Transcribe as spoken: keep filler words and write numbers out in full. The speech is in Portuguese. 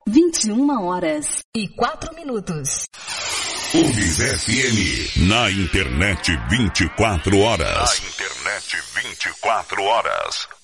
vinte e uma horas e quatro minutos. Unis F M, na internet vinte e quatro horas. Na internet vinte e quatro horas.